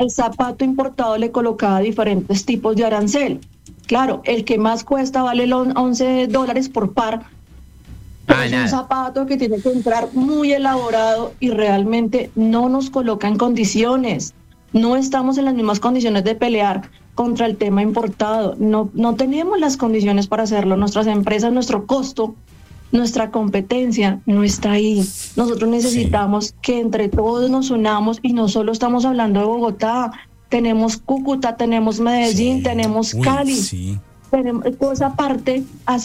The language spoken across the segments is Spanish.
al zapato importado le colocaba diferentes tipos de arancel. Claro, el que más cuesta vale $11 por par, pero es un zapato que tiene que entrar muy elaborado y realmente no nos coloca en condiciones. No estamos en las mismas condiciones de pelear contra el tema importado. No tenemos las condiciones para hacerlo. Nuestras empresas, nuestro costo, nuestra competencia no está ahí. Nosotros necesitamos que entre todos nos unamos y no solo estamos hablando de Bogotá. Tenemos Cúcuta, tenemos Medellín, tenemos Cali. Tenemos, toda esa parte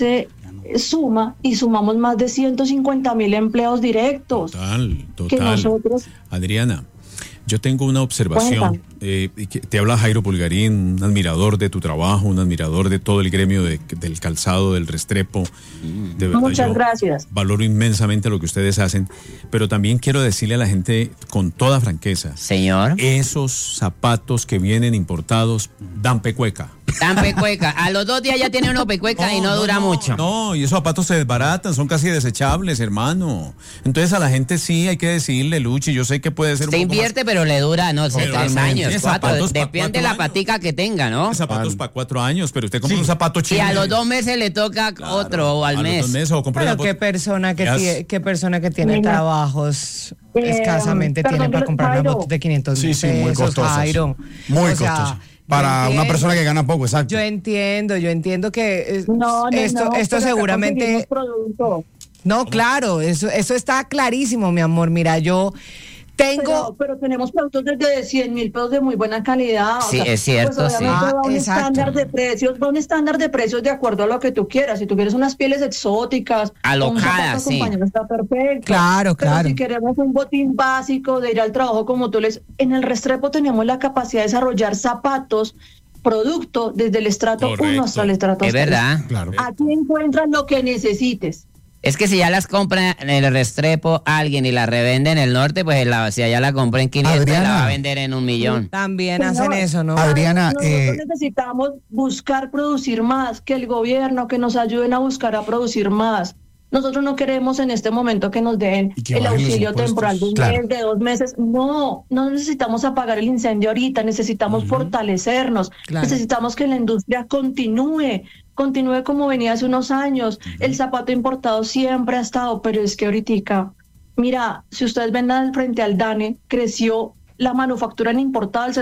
suma y sumamos más de 150,000 empleos directos. Total. Que nosotros... Adriana, yo tengo una observación. Te habla Jairo Pulgarín, un admirador de tu trabajo, un admirador de todo el gremio del calzado, del Restrepo. De verdad, muchas gracias. Valoro inmensamente lo que ustedes hacen, pero también quiero decirle a la gente con toda franqueza. Señor. Esos zapatos que vienen importados dan pecueca. Dan pecueca. A los 2 días ya tiene uno pecueca y no dura mucho. No, y esos zapatos se desbaratan, son casi desechables, hermano. Entonces a la gente sí hay que decirle, Luchi, yo sé que puede ser se invierte, pero le dura, no sé, 3 años, 4. Depende de la patica que tenga, ¿no? Zapatos para 4 años, pero usted compra un zapato chino. Y a los 2 meses le toca otro, o al mes. Pero qué persona que tiene trabajos escasamente tiene para comprar una botella de 500 mil pesos, muy costoso. Jairo. Muy costoso. Para una persona que gana poco, exacto. Yo entiendo que esto seguramente... No, claro, eso está clarísimo, mi amor. Mira, yo tengo... Pero tenemos productos desde 100,000 pesos de muy buena calidad. Sí, es cierto, pues obviamente va un estándar de precios de acuerdo a lo que tú quieras. Si tú quieres unas pieles exóticas, alocadas, sí. Está perfecto. Claro. Pero si queremos un botín básico de ir al trabajo como tú en el Restrepo tenemos la capacidad de desarrollar zapatos, producto desde el estrato 1 hasta el estrato 3. Es verdad. Claro. Aquí encuentras lo que necesites. Es que si ya las compra en el Restrepo alguien y la revende en el norte, pues si allá la compra en 500, Adriana, la va a vender en 1,000,000. También hacen eso, ¿no? Adriana, nosotros necesitamos buscar producir más, que el gobierno, que nos ayuden a buscar a producir más. Nosotros no queremos en este momento que nos den el auxilio temporal de un mes, de 2 meses. No necesitamos apagar el incendio ahorita, necesitamos fortalecernos, necesitamos que la industria continúe como venía hace unos años. El zapato importado siempre ha estado, pero es que ahorita, mira, si ustedes ven frente al DANE, creció la manufactura en importado al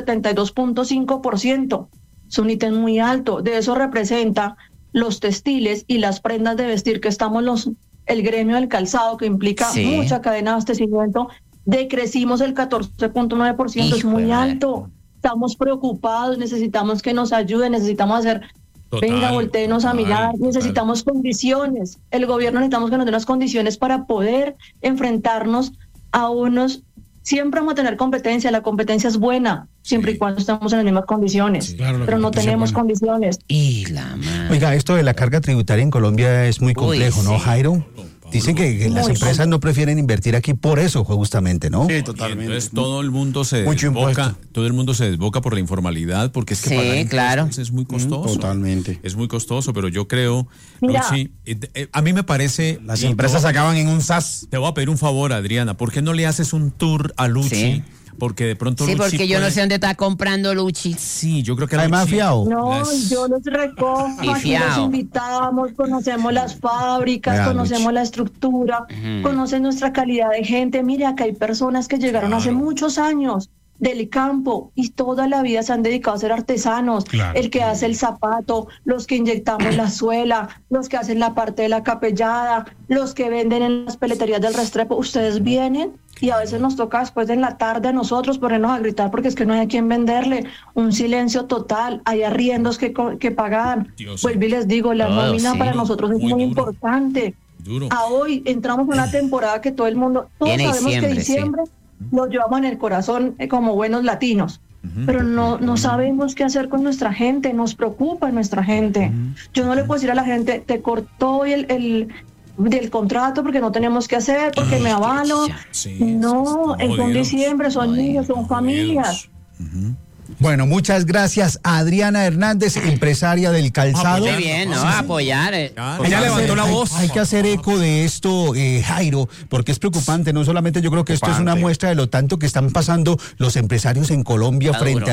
72.5%. Es un ítem muy alto. De eso representa los textiles y las prendas de vestir que estamos el gremio del calzado, que implica mucha cadena de abastecimiento, decrecimos el 14.9%, es muy alto. Estamos preocupados, necesitamos que nos ayuden, necesitamos hacer... Venga, voltéenos a mirar, necesitamos condiciones. El gobierno necesitamos que nos dé las condiciones para poder enfrentarnos a unos... Siempre vamos a tener competencia, la competencia es buena, siempre y cuando estamos en las mismas condiciones, pero no tenemos condiciones. Y la madre. Oiga, esto de la carga tributaria en Colombia es muy complejo, ¿no, Jairo? Dicen que las empresas no prefieren invertir aquí por eso, justamente, ¿no? Sí, totalmente. Entonces todo el mundo se desboca por la informalidad, porque es que pagar claro, es muy costoso. Totalmente. Es muy costoso, pero yo creo, Luchi, a mí me parece... Las empresas acaban en un SAS. Te voy a pedir un favor, Adriana, ¿por qué no le haces un tour a Luchi? Sí. Porque de pronto Luchi porque yo no sé dónde está comprando Luchi. Sí, yo creo que además fiado. No, yo los recojo, aquí los invitamos, conocemos las fábricas, conocemos la estructura, conocen nuestra calidad de gente. Mire, acá hay personas que llegaron hace muchos años del campo y toda la vida se han dedicado a ser artesanos, el que hace el zapato, los que inyectamos la suela, los que hacen la parte de la capellada, los que venden en las peleterías del Restrepo. Ustedes vienen y a veces nos toca después de en la tarde a nosotros ponernos a gritar porque es que no hay a quien venderle, un silencio total, hay arriendos que pagar. Vuelvo y les digo, la nómina para nosotros es muy importante. A hoy entramos en una temporada que todo el mundo, todos sabemos que diciembre lo llevamos en el corazón como buenos latinos, pero no sabemos qué hacer con nuestra gente, nos preocupa nuestra gente. Yo no le puedo decir a la gente, te cortó el del contrato porque no tenemos que hacer, porque me avalo. En diciembre son niños, son familias. Bueno, muchas gracias, Adriana Hernández, empresaria del calzado. Muy bien, ¿no? Apoyar. Ella levantó la voz. Hay que hacer eco de esto, Jairo, porque es preocupante. No solamente yo creo que esto es una muestra de lo tanto que están pasando los empresarios en Colombia frente a